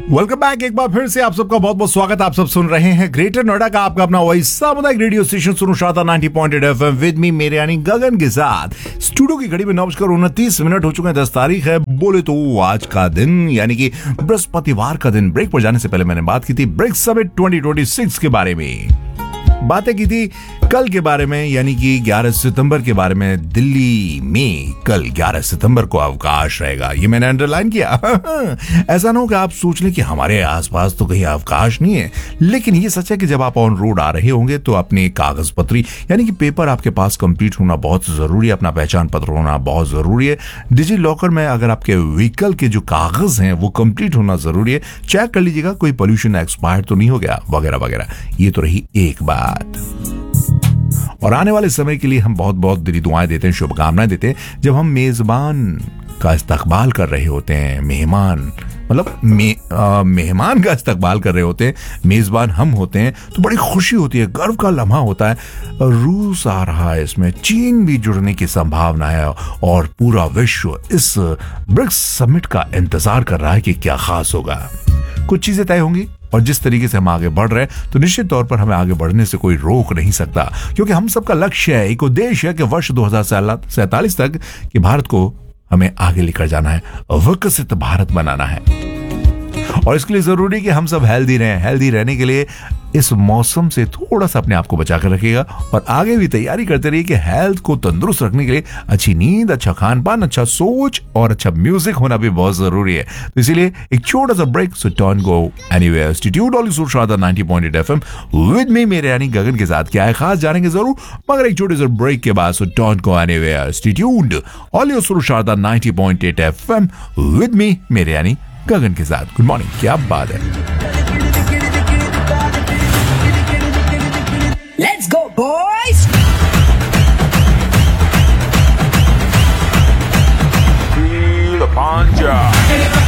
Welcome back. एक बार फिर से आप सबका बहुत बहुत स्वागत। आप सब सुन रहे हैं ग्रेटर नोएडा का आपका अपना वही सामुदायिक रेडियो स्टेशन सुनो शारदा 90.8 FM विद मी मेरे यानी गगन के साथ। स्टूडियो की घड़ी में 9:29 हो चुके हैं। 10 तारीख है। बोले तो आज का दिन यानी कि बृहस्पतिवार का दिन। ब्रेक पर जाने से पहले मैंने बात की थी ब्रिक्स समिट 2026 के बारे में। बातें की थी कल के बारे में यानी कि 11 सितंबर के बारे में। दिल्ली में कल 11 सितंबर को अवकाश रहेगा, ये मैंने अंडरलाइन किया। ऐसा ना हो कि आप सोच लें कि हमारे आसपास तो कहीं अवकाश नहीं है, लेकिन ये सच है कि जब आप ऑन रोड आ रहे होंगे तो अपने कागज पत्री यानी कि पेपर आपके पास कंप्लीट होना बहुत जरूरी है। अपना पहचान पत्र होना बहुत जरूरी है। डिजी लॉकर में अगर आपके व्हीकल के जो कागज हैं वो कंप्लीट होना जरूरी है। चेक कर लीजिएगा कोई पोल्यूशन एक्सपायर तो नहीं हो गया, वगैरह वगैरह। ये तो रही एक बात। और आने वाले समय के लिए हम बहुत बहुत दिली दुआएं देते हैं, शुभकामनाएं देते हैं। जब हम मेजबान का इस्तकबाल कर रहे होते हैं, मेहमान का इस्तकबाल कर रहे होते हैं, मेजबान हम होते हैं, तो बड़ी खुशी होती है, गर्व का लम्हा होता है। रूस आ रहा है, इसमें चीन भी जुड़ने की संभावना है और पूरा विश्व इस ब्रिक्स समिट का इंतजार कर रहा है कि क्या खास होगा। कुछ चीजें तय होंगी और जिस तरीके से हम आगे बढ़ रहे हैं तो निश्चित तौर पर हमें आगे बढ़ने से कोई रोक नहीं सकता, क्योंकि हम सबका लक्ष्य है, एक उद्देश्य है कि वर्ष 2047 तक कि भारत को हमें आगे लेकर जाना है, विकसित भारत बनाना है। और इसके लिए जरूरी है कि हम सब हेल्दी रहें। हेल्दी रहने के लिए इस मौसम से थोड़ा सा अपने आप को बचा कर रखिएगा और आगे भी तैयारी करते रहिए कि हेल्थ को तंदुरुस्त रखने के लिए अच्छी नींद, अच्छा खान पान, अच्छा सोच और अच्छा म्यूजिक होना भी बहुत जरूरी है। तो इसीलिए एक छोटा सा break, so don't go anywhere. Stay tuned on सुनो शारदा 90.8 FM विद मी मेरे यानी गगन के साथ। क्या है खास जानेंगे जरूर, मगर एक छोटे से ब्रेक के बाद, so don't go anywhere. Stay tuned on सुनो शारदा 90.8 FM विद मी मेरे यानी गगन के साथ। गुड मॉर्निंग, क्या बात है। Let's go, boy!